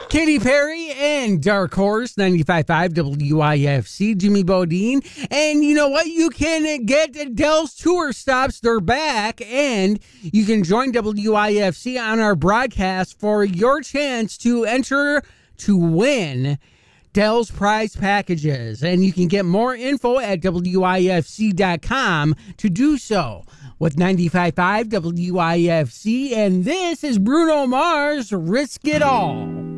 Katy Perry and Dark Horse, 95.5 WIFC, Jimmy Bodine. And you know what? You can get Dell's tour stops. They're back. And you can join WIFC on our broadcast for your chance to enter to win Dell's prize packages. And you can get more info at WIFC.com to do so. With 95.5 WIFC, and this is Bruno Mars, Risk It All.